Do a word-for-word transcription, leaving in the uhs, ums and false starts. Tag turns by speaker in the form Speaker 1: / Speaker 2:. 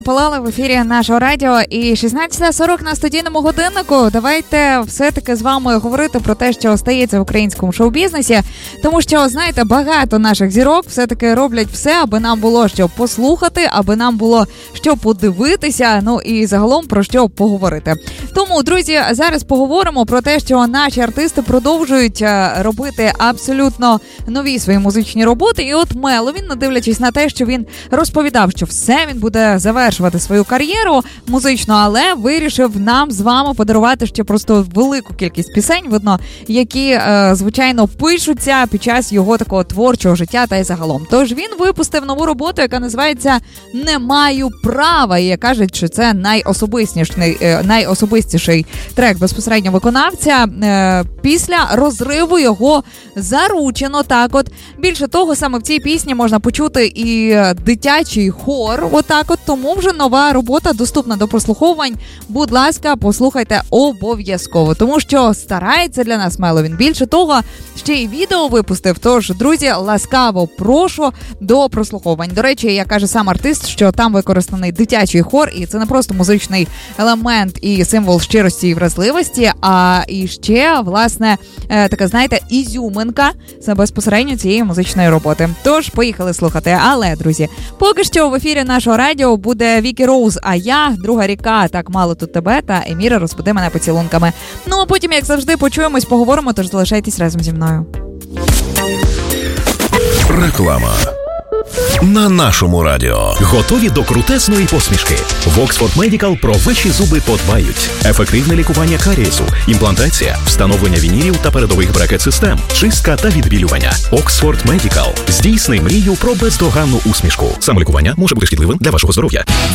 Speaker 1: Палали в ефірі нашого радіо і шістнадцята сорок на студійному годиннику. Давайте все-таки з вами говорити про те, що стається в українському шоу-бізнесі. Тому що, знаєте, багато наших зірок все-таки роблять все, аби нам було що послухати, аби нам було що подивитися, ну і загалом про що поговорити. Тому, друзі, зараз поговоримо про те, що наші артисти продовжують робити абсолютно нові свої музичні роботи. І от Меловін, не дивлячись на те, що він розповідав, що все, він буде завершувати свою кар'єру музичну, але вирішив нам з вами подарувати ще просто велику кількість пісень, видно, які, е, звичайно, пишуться під час його такого творчого життя та й загалом. Тож він випустив нову роботу, яка називається «Не маю права», і кажуть, що це найособистіший, е, найособистіший трек безпосередньо виконавця. Е, після розриву його заручено, так от. Більше того, саме в цій пісні можна почути і дитячий хор, отак от, тому вже нова робота доступна до прослуховувань. Будь ласка, послухайте обов'язково, тому що старається для нас Меловін. Більше того, ще й відео випустив, тож, друзі, ласкаво прошу до прослуховувань. До речі, як каже сам артист, що там використаний дитячий хор, і це не просто музичний елемент і символ щирості і вразливості, а і ще, власне, така, знаєте, ізюминка це безпосередньо цієї музичної роботи. Тож, поїхали слухати. Але, друзі, поки що в ефірі нашого радіо буде Вікі Роуз, а я, друга ріка, так мало тут тебе, та Еміра, розбуди мене поцілунками. Ну, а потім, як завжди, почуємось, поговоримо, тож залишайтесь разом зі мною.
Speaker 2: Реклама. На нашому радіо. Готові до крутезної посмішки? В Oxford Medical про ваші зуби подбають. Ефективне лікування карієсу, імплантація, встановлення вінірів та передових брекет-систем, чистка та відбілювання. Oxford Medical. Здійсни мрію про бездоганну усмішку. Самолікування може бути шкідливим для вашого здоров'я.